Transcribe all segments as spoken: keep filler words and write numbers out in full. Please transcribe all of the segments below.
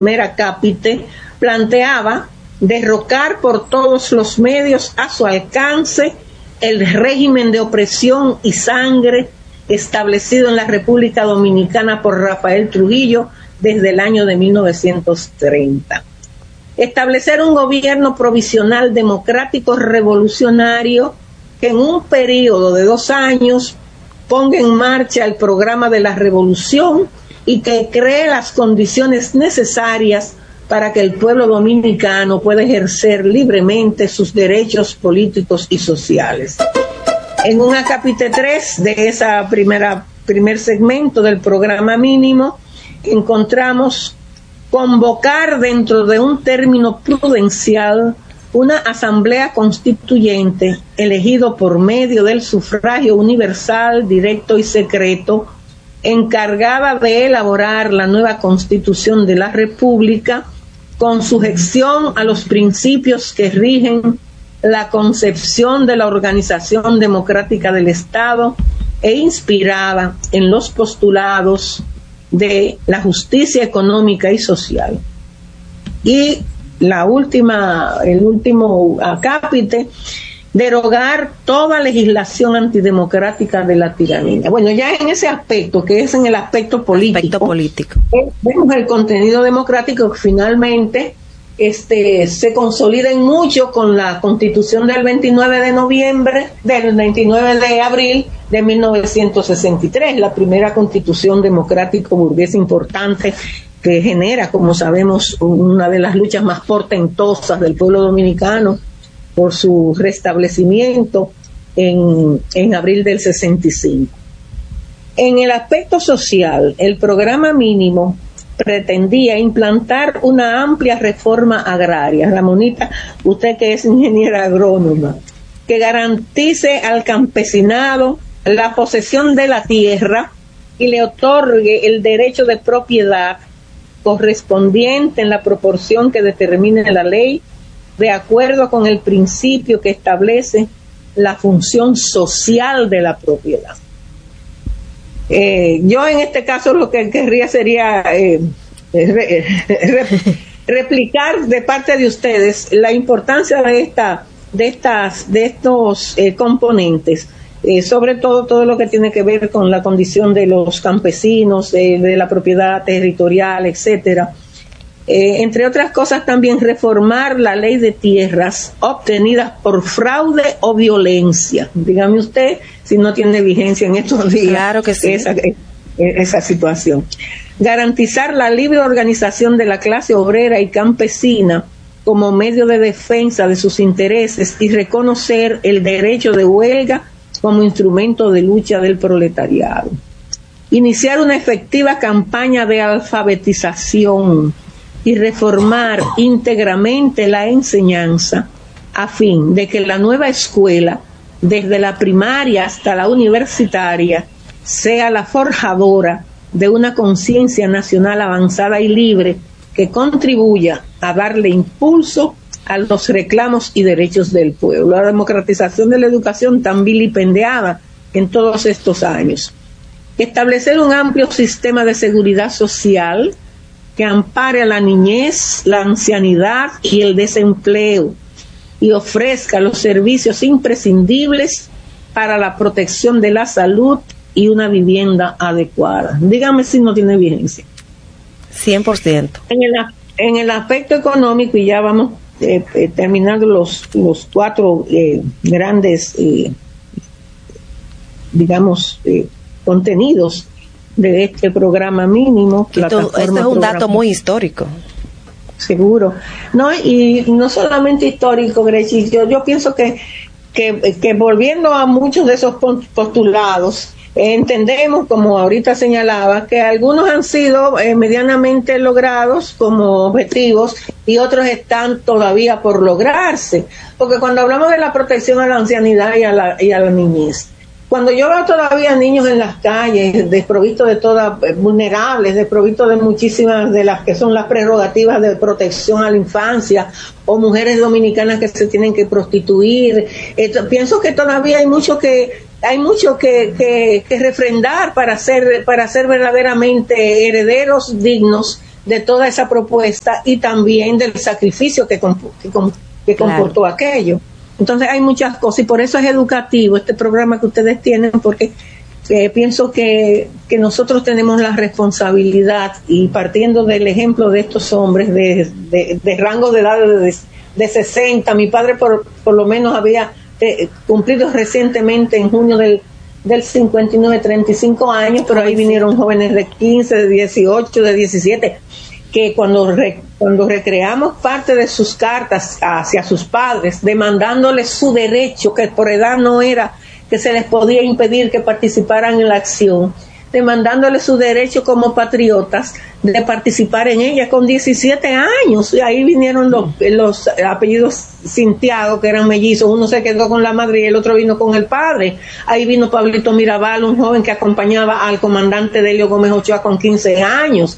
primera cápite, planteaba derrocar por todos los medios a su alcance el régimen de opresión y sangre establecido en la República Dominicana por Rafael Trujillo desde el año de mil novecientos treinta. Establecer un gobierno provisional democrático revolucionario que en un periodo de dos años ponga en marcha el programa de la revolución y que cree las condiciones necesarias para que el pueblo dominicano pueda ejercer libremente sus derechos políticos y sociales. En un acápite tres de esa primera primer segmento del programa mínimo encontramos convocar dentro de un término prudencial una asamblea constituyente elegido por medio del sufragio universal, directo y secreto, encargada de elaborar la nueva constitución de la República con sujeción a los principios que rigen la concepción de la organización democrática del Estado e inspirada en los postulados de la justicia económica y social. Y la última, el último acápite, derogar toda legislación antidemocrática de la tiranía. Bueno, ya en ese aspecto, que es en el aspecto político, aspecto político. vemos el contenido democrático que finalmente este, se consolida en mucho con la Constitución del veintinueve de noviembre, del veintinueve de abril de mil novecientos sesenta y tres, la primera constitución democrático burguesa importante que genera, como sabemos, una de las luchas más portentosas del pueblo dominicano por su restablecimiento en, en abril del sesenta y cinco. En el aspecto social, el programa mínimo pretendía implantar una amplia reforma agraria. Ramonita, usted que es ingeniera agrónoma, que garantice al campesinado la posesión de la tierra y le otorgue el derecho de propiedad correspondiente en la proporción que determine la ley, de acuerdo con el principio que establece la función social de la propiedad. Eh, yo en este caso lo que querría sería eh, re, re, replicar de parte de ustedes la importancia de esta, de estas, de estos eh, componentes, eh, sobre todo todo lo que tiene que ver con la condición de los campesinos, eh, de la propiedad territorial, etcétera. Eh, entre otras cosas, también reformar la ley de tierras obtenidas por fraude o violencia. Dígame usted si no tiene vigencia en estos días. Claro que sí. Esa, esa situación. Garantizar la libre organización de la clase obrera y campesina como medio de defensa de sus intereses y reconocer el derecho de huelga como instrumento de lucha del proletariado. Iniciar una efectiva campaña de alfabetización y reformar íntegramente la enseñanza a fin de que la nueva escuela, desde la primaria hasta la universitaria, sea la forjadora de una conciencia nacional avanzada y libre que contribuya a darle impulso a los reclamos y derechos del pueblo. La democratización de la educación tan vilipendiada en todos estos años. Establecer un amplio sistema de seguridad social que ampare a la niñez, la ancianidad y el desempleo y ofrezca los servicios imprescindibles para la protección de la salud y una vivienda adecuada. Dígame si no tiene vigencia. cien por ciento. En el, en el aspecto económico, y ya vamos eh, eh, terminando los, los cuatro eh, grandes, eh, digamos, eh, contenidos de este programa mínimo. Esto, este es un dato muy histórico. Seguro. No, y no solamente histórico, Grechi, yo, yo pienso que, que, que volviendo a muchos de esos postulados, eh, entendemos, como ahorita señalaba, que algunos han sido eh, medianamente logrados como objetivos y otros están todavía por lograrse. Porque cuando hablamos de la protección a la ancianidad y a la, y a la niñez, cuando yo veo todavía niños en las calles, desprovistos de todas, vulnerables, desprovistos de muchísimas de las que son las prerrogativas de protección a la infancia, o mujeres dominicanas que se tienen que prostituir, eh, pienso que todavía hay mucho que hay mucho que, que, que refrendar para ser para ser verdaderamente herederos dignos de toda esa propuesta y también del sacrificio que, comp- que, com- que comportó claro. aquello. Entonces hay muchas cosas y por eso es educativo este programa que ustedes tienen, porque eh, pienso que, que nosotros tenemos la responsabilidad, y partiendo del ejemplo de estos hombres de, de, de rango de edad de, de sesenta, mi padre por, por lo menos había eh, cumplido recientemente en junio del, del cincuenta y nueve, treinta y cinco años, pero ahí vinieron jóvenes de quince, de dieciocho, de diecisiete, que cuando, re, cuando recreamos parte de sus cartas hacia sus padres, demandándoles su derecho, que por edad no era que se les podía impedir que participaran en la acción, demandándoles su derecho como patriotas de participar en ella con diecisiete años, y ahí vinieron los, los apellidos Santiago, que eran mellizos, uno se quedó con la madre y el otro vino con el padre. Ahí vino Pablito Mirabal, un joven que acompañaba al comandante Delio Gómez Ochoa con quince años,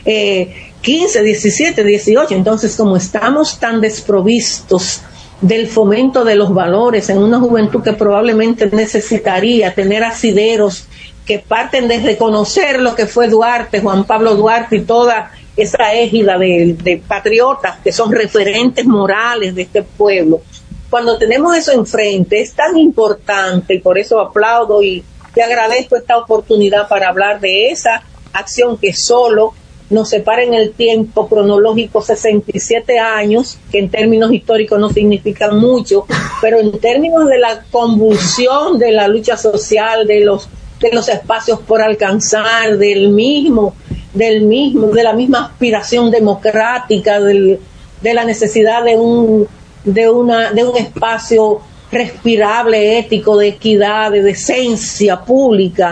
eh, quince, diecisiete, dieciocho. Entonces, como estamos tan desprovistos del fomento de los valores en una juventud que probablemente necesitaría tener asideros que parten de reconocer lo que fue Duarte, Juan Pablo Duarte y toda esa égida de, de patriotas que son referentes morales de este pueblo. Cuando tenemos eso enfrente es tan importante, y por eso aplaudo y te agradezco esta oportunidad para hablar de esa acción que solo nos separa en el tiempo cronológico sesenta y siete años, que en términos históricos no significan mucho, pero en términos de la convulsión de la lucha social, de los de los espacios por alcanzar, del mismo, del mismo, de la misma aspiración democrática, del, de la necesidad de un, de una, de un espacio respirable, ético, de equidad, de decencia pública,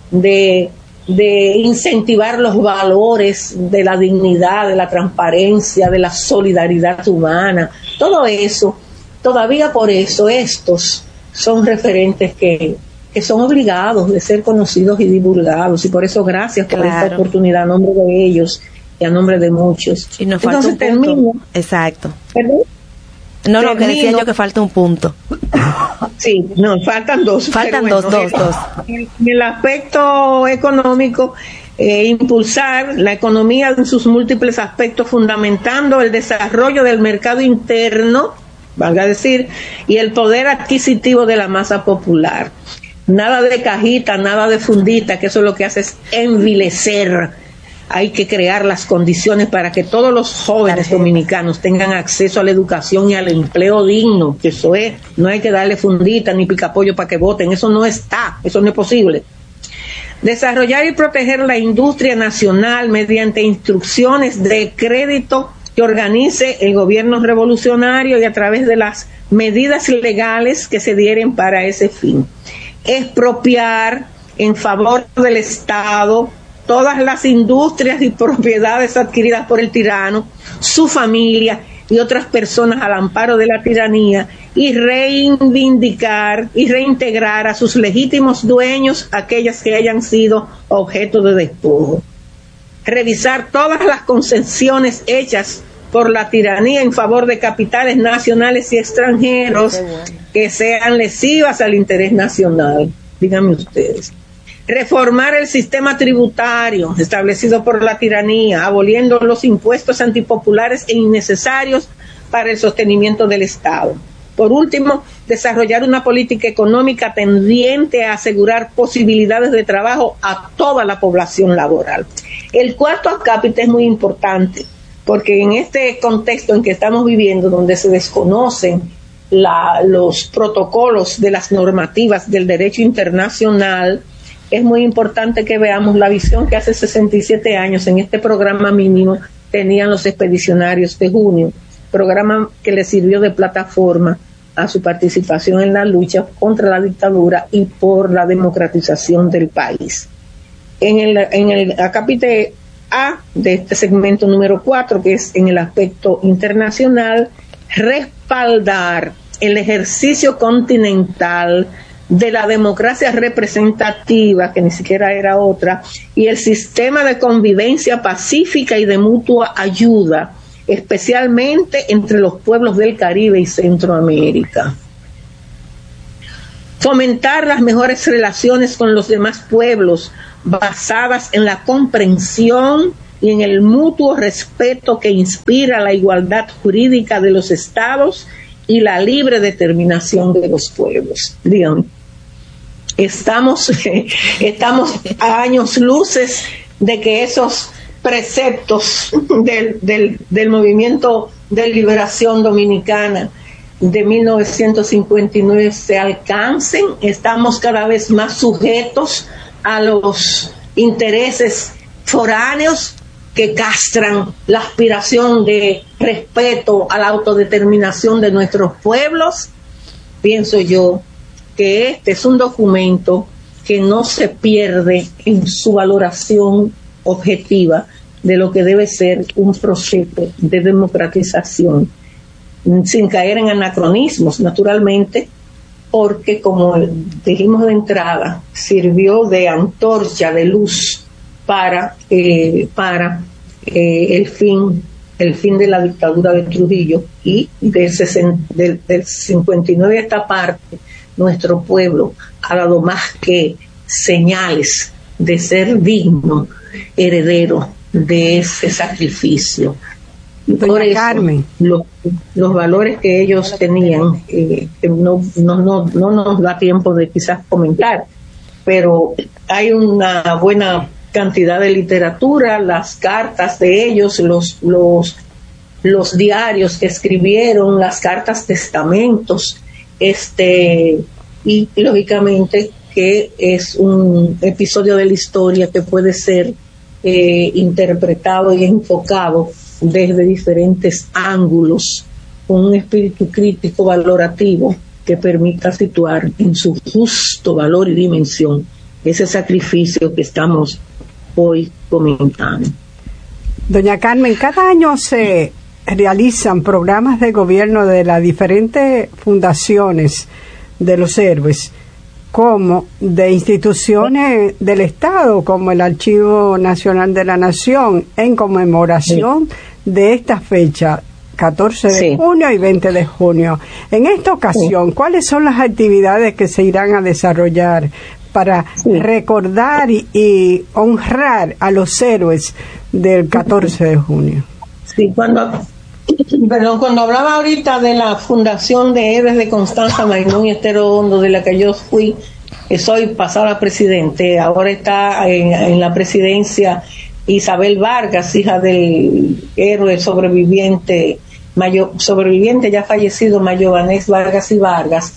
de de incentivar los valores de la dignidad, de la transparencia, de la solidaridad humana, todo eso, todavía por eso estos son referentes que, que son obligados de ser conocidos y divulgados, y por eso gracias por claro. esta oportunidad a nombre de ellos y a nombre de muchos. Y nos falta Entonces, un punto. Termino. Exacto. ¿Perdón? No, no, que decía yo que falta un punto. Sí, no, faltan dos. Faltan bueno, dos, dos, dos. En el aspecto económico, eh, impulsar la economía en sus múltiples aspectos, fundamentando el desarrollo del mercado interno, valga decir, y el poder adquisitivo de la masa popular. Nada de cajita, nada de fundita, que eso lo que hace es envilecer. Hay que crear las condiciones para que todos los jóvenes dominicanos tengan acceso a la educación y al empleo digno, que eso es, no hay que darle fundita ni picapollo para que voten, eso no está, eso no es posible. Desarrollar y proteger la industria nacional mediante instrucciones de crédito que organice el gobierno revolucionario y a través de las medidas legales que se dieren para ese fin. Expropiar en favor del Estado todas las industrias y propiedades adquiridas por el tirano, su familia y otras personas al amparo de la tiranía, y reivindicar y reintegrar a sus legítimos dueños aquellas que hayan sido objeto de despojo. Revisar todas las concesiones hechas por la tiranía en favor de capitales nacionales y extranjeros que sean lesivas al interés nacional. Díganme ustedes. Reformar el sistema tributario establecido por la tiranía, aboliendo los impuestos antipopulares e innecesarios para el sostenimiento del Estado. Por último, desarrollar una política económica tendiente a asegurar posibilidades de trabajo a toda la población laboral. El cuarto acápite es muy importante, porque en este contexto en que estamos viviendo, donde se desconocen la, los protocolos de las normativas del derecho internacional, es muy importante que veamos la visión que hace sesenta y siete años en este programa mínimo tenían los expedicionarios de junio, programa que les sirvió de plataforma a su participación en la lucha contra la dictadura y por la democratización del país. En el, en el acápite A de este segmento número cuatro, que es en el aspecto internacional, respaldar el ejercicio continental de la democracia representativa, que ni siquiera era otra, y el sistema de convivencia pacífica y de mutua ayuda, especialmente entre los pueblos del Caribe y Centroamérica. Fomentar las mejores relaciones con los demás pueblos, basadas en la comprensión y en el mutuo respeto que inspira la igualdad jurídica de los estados y la libre determinación de los pueblos. Díganme, estamos, estamos a años luces de que esos preceptos del, del, del movimiento de liberación dominicana de mil novecientos cincuenta y nueve se alcancen. Estamos cada vez más sujetos a los intereses foráneos que castran la aspiración de respeto a la autodeterminación de nuestros pueblos. Pienso yo que este es un documento que no se pierde en su valoración objetiva de lo que debe ser un proceso de democratización, sin caer en anacronismos, naturalmente, porque, como dijimos de entrada, sirvió de antorcha de luz para eh, para eh, el fin el fin de la dictadura de Trujillo, y del, del, del cincuenta y nueve a esta parte nuestro pueblo ha dado más que señales de ser digno heredero de ese sacrificio. Por eso, Carmen, los, los valores que ellos tenían, eh, no, no, no, no nos da tiempo de quizás comentar, pero hay una buena cantidad de literatura, las cartas de ellos, los, los, los diarios que escribieron, las cartas testamentos, este, y lógicamente que es un episodio de la historia que puede ser eh, interpretado y enfocado desde diferentes ángulos, con un espíritu crítico valorativo que permita situar en su justo valor y dimensión ese sacrificio que estamos hoy comentando. Doña Carmen, cada año se realizan programas de gobierno de las diferentes fundaciones de los héroes, como de instituciones del Estado, como el Archivo Nacional de la Nación, en conmemoración sí. de esta fecha, catorce de sí. junio y veinte de junio. En esta ocasión, sí. ¿cuáles son las actividades que se irán a desarrollar para sí. recordar y, y honrar a los héroes del catorce de junio? Sí, cuando, perdón, cuando hablaba ahorita de la Fundación de Héroes de Constanza Maynón y Estero Hondo, de la que yo fui, soy pasada presidente, ahora está en, en la presidencia Isabel Vargas, hija del héroe sobreviviente, mayo, sobreviviente ya fallecido, Mayobanés Vargas y Vargas.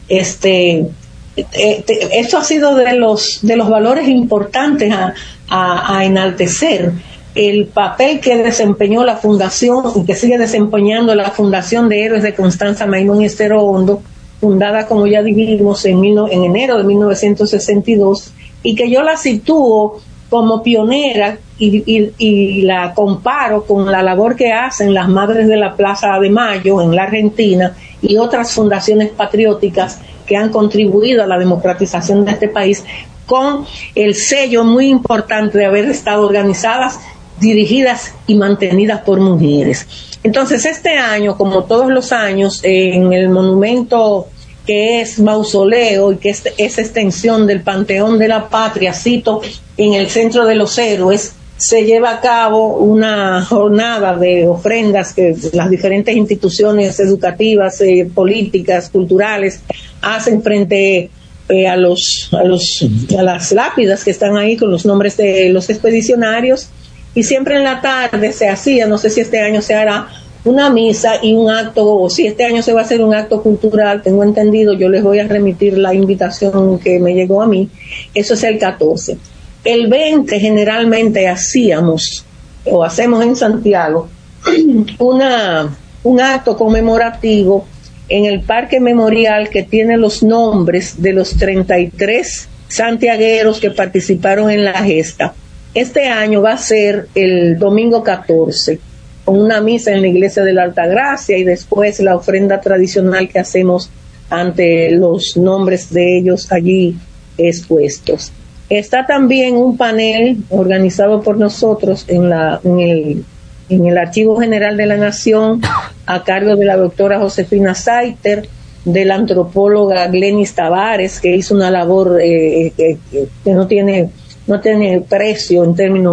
Este, esto ha sido de los de los valores importantes a, a, a enaltecer, el papel que desempeñó la fundación y que sigue desempeñando la Fundación de Héroes de Constanza Maynón y Estero Hondo, fundada, como ya dijimos, en, mil, en enero de mil novecientos sesenta y dos, y que yo la sitúo como pionera y, y, y la comparo con la labor que hacen las Madres de la Plaza de Mayo en la Argentina y otras fundaciones patrióticas que han contribuido a la democratización de este país, con el sello muy importante de haber estado organizadas, dirigidas y mantenidas por mujeres. Entonces, este año, como todos los años, en el monumento que es mausoleo y que es, es extensión del Panteón de la Patria, cito, en el Centro de los Héroes, se lleva a cabo una jornada de ofrendas que las diferentes instituciones educativas, eh, políticas, culturales hacen frente eh, a los a los a las lápidas que están ahí con los nombres de los expedicionarios, y siempre en la tarde se hacía, no sé si este año se hará, una misa y un acto, o si este año se va a hacer un acto cultural, tengo entendido, yo les voy a remitir la invitación que me llegó a mí, eso es el catorce. El veinte generalmente hacíamos, o hacemos en Santiago, una un acto conmemorativo en el Parque Memorial que tiene los nombres de los treinta y tres santiagueros que participaron en la gesta. Este año va a ser el domingo catorce, con una misa en la iglesia de la Altagracia y después la ofrenda tradicional que hacemos ante los nombres de ellos allí expuestos. Está también un panel organizado por nosotros en la en el en el Archivo General de la Nación, a cargo de la doctora Josefina Saiter, de la antropóloga Glenis Tavares, que hizo una labor eh, eh, que no tiene no tiene precio en términos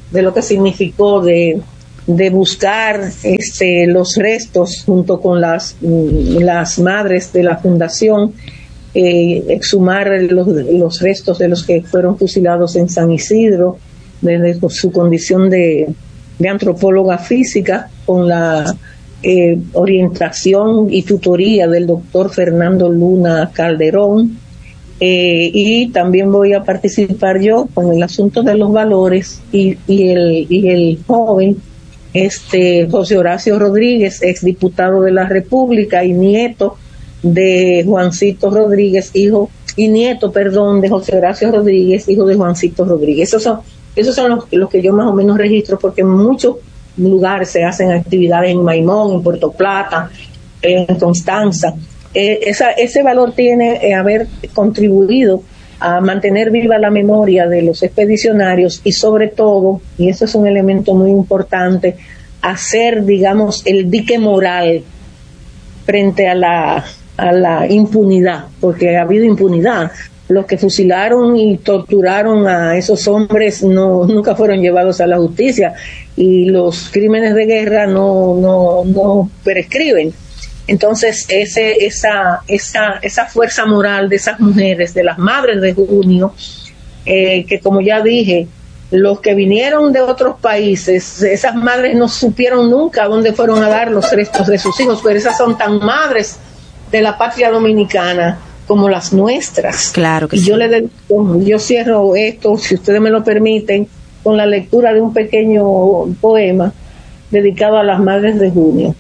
de lo que significó de, de buscar este, los restos junto con las, las madres de la fundación, eh, exhumar los, los restos de los que fueron fusilados en San Isidro, desde su condición de, de antropóloga física, con la eh, orientación y tutoría del doctor Fernando Luna Calderón. Eh, y también voy a participar yo con el asunto de los valores y, y, el, y el joven este José Horacio Rodríguez, exdiputado de la República y nieto de Juancito Rodríguez, hijo y nieto, perdón, de José Horacio Rodríguez, hijo de Juancito Rodríguez. Esos son, esos son los, los que yo más o menos registro, porque en muchos lugares se hacen actividades en Maimón, en Puerto Plata, en Constanza. Eh, esa, ese valor tiene eh, haber contribuido a mantener viva la memoria de los expedicionarios y sobre todo, y eso es un elemento muy importante, hacer, digamos, el dique moral frente a la, a la impunidad, porque ha habido impunidad. Los que fusilaron y torturaron a esos hombres no nunca fueron llevados a la justicia y los crímenes de guerra no no no prescriben. Entonces, ese, esa, esa, esa fuerza moral de esas mujeres, de las madres de junio, eh, que como ya dije, los que vinieron de otros países, esas madres no supieron nunca dónde fueron a dar los restos de sus hijos, pero esas son tan madres de la patria dominicana como las nuestras. Claro que y sí. yo le dedico, yo cierro esto, si ustedes me lo permiten, con la lectura de un pequeño poema dedicado a las madres de junio.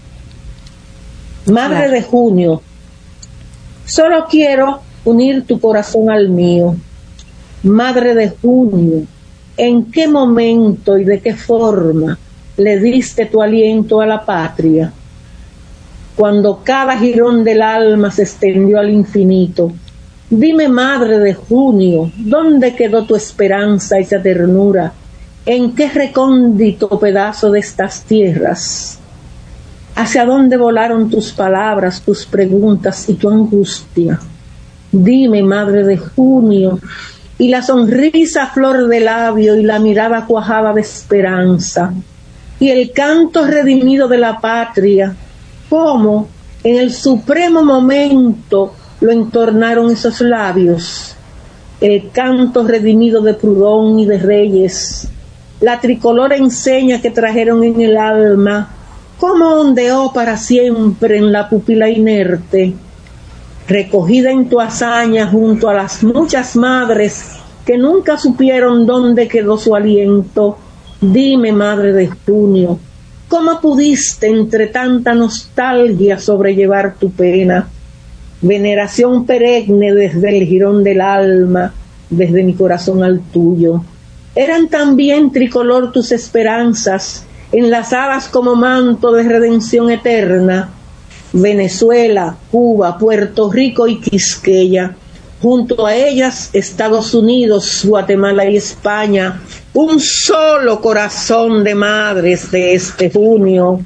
Madre claro. de junio, solo quiero unir tu corazón al mío. Madre de junio, ¿en qué momento y de qué forma le diste tu aliento a la patria? Cuando cada jirón del alma se extendió al infinito, dime, madre de junio, ¿dónde quedó tu esperanza y esa ternura? ¿En qué recóndito pedazo de estas tierras? ¿Hacia dónde volaron tus palabras, tus preguntas y tu angustia? Dime, madre de junio, y la sonrisa flor de labio y la mirada cuajada de esperanza, y el canto redimido de la patria, ¿cómo en el supremo momento lo entornaron esos labios? El canto redimido de Prudón y de Reyes, la tricolor enseña que trajeron en el alma, ¿cómo ondeó para siempre en la pupila inerte? Recogida en tu hazaña junto a las muchas madres que nunca supieron dónde quedó su aliento, dime, madre de junio, ¿cómo pudiste entre tanta nostalgia sobrellevar tu pena? Veneración perenne desde el jirón del alma, desde mi corazón al tuyo. Eran también tricolor tus esperanzas, enlazadas como manto de redención eterna. Venezuela, Cuba, Puerto Rico y Quisqueya, junto a ellas Estados Unidos, Guatemala y España, un solo corazón de madres de este junio.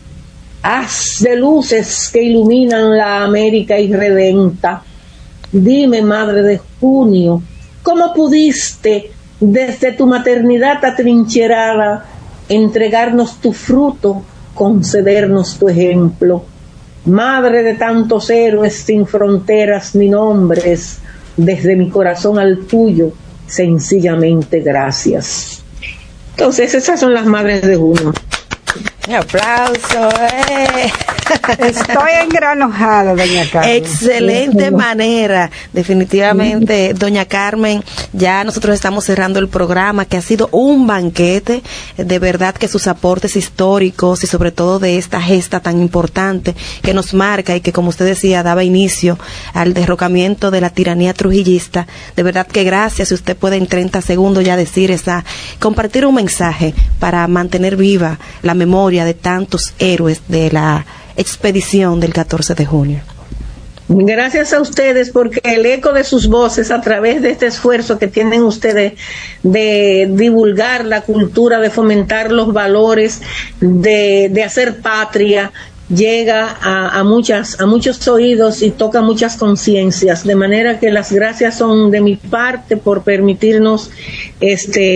Haz de luces que iluminan la América irredenta. Dime, madre de junio, ¿cómo pudiste desde tu maternidad atrincherada entregarnos tu fruto, concedernos tu ejemplo? Madre de tantos héroes sin fronteras ni nombres, desde mi corazón al tuyo, sencillamente gracias. Entonces, esas son las madres de junio. Un aplauso, eh. Estoy engranojada, doña Carmen. Excelente manera, definitivamente, doña Carmen. Ya nosotros estamos cerrando el programa, que ha sido un banquete, de verdad que sus aportes históricos y sobre todo de esta gesta tan importante que nos marca y que, como usted decía, daba inicio al derrocamiento de la tiranía trujillista. De verdad que gracias. Si usted puede en treinta segundos ya decir esa, compartir un mensaje para mantener viva la memoria de tantos héroes de la expedición del catorce de junio. Gracias a ustedes, porque el eco de sus voces a través de este esfuerzo que tienen ustedes de divulgar la cultura, de fomentar los valores, de, de hacer patria, llega a, a muchas a muchos oídos y toca muchas conciencias, de manera que las gracias son de mi parte por permitirnos este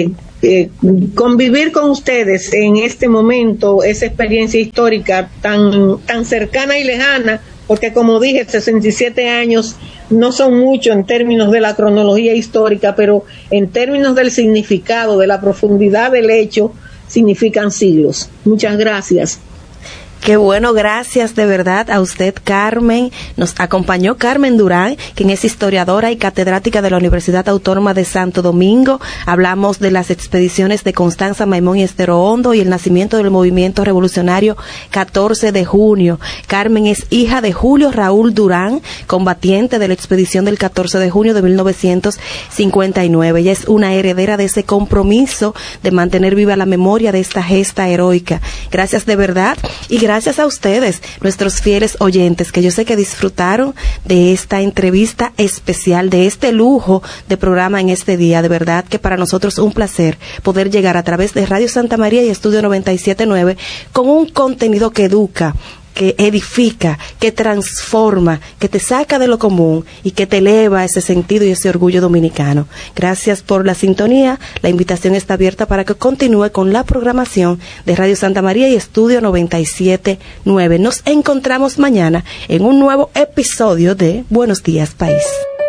eh, convivir con ustedes en este momento, esa experiencia histórica tan, tan cercana y lejana, porque como dije, sesenta y siete años no son mucho en términos de la cronología histórica, pero en términos del significado, de la profundidad del hecho, significan siglos. Muchas gracias. Qué bueno, gracias de verdad a usted, Carmen. Nos acompañó Carmen Durán, quien es historiadora y catedrática de la Universidad Autónoma de Santo Domingo. Hablamos de las expediciones de Constanza Maimón y Estero Hondo y el nacimiento del movimiento revolucionario catorce de junio. Carmen es hija de Julio Raúl Durán, combatiente de la expedición del catorce de junio de mil novecientos cincuenta y nueve. Ella es una heredera de ese compromiso de mantener viva la memoria de esta gesta heroica. Gracias de verdad y gracias Gracias a ustedes, nuestros fieles oyentes, que yo sé que disfrutaron de esta entrevista especial, de este lujo de programa en este día. De verdad que para nosotros es un placer poder llegar a través de Radio Santa María y Estudio noventa y siete punto nueve con un contenido que educa, que edifica, que transforma, que te saca de lo común y que te eleva ese sentido y ese orgullo dominicano. Gracias por la sintonía. La invitación está abierta para que continúe con la programación de Radio Santa María y Estudio noventa y siete punto nueve. Nos encontramos mañana en un nuevo episodio de Buenos Días, País.